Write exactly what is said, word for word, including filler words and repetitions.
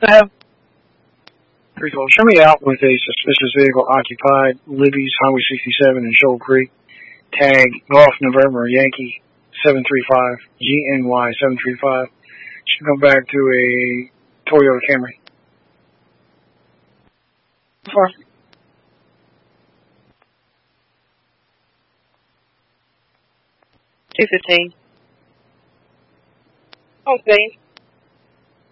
Uh, three twelve, show me out with a suspicious vehicle occupied Libby's Highway sixty-seven in Shoal Creek. Tag Golf November Yankee seven three five G N Y seven three five. Should go back to a Toyota Camry. Far. two fifteen. Okay.